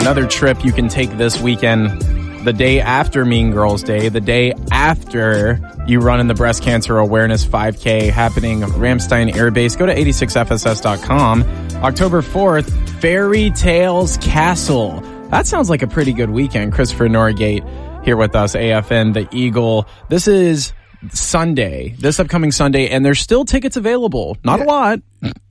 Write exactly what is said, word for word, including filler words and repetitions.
another trip you can take this weekend, the day after Mean Girls Day, the day after you run in the Breast Cancer Awareness five K happening Ramstein Air Base. Go to eighty-six F S S dot com. October fourth, Fairy Tales Castle. That sounds like a pretty good weekend. Christopher Norgate here with us, A F N, the Eagle. This is Sunday, this upcoming Sunday, and there's still tickets available. Not yeah. a lot.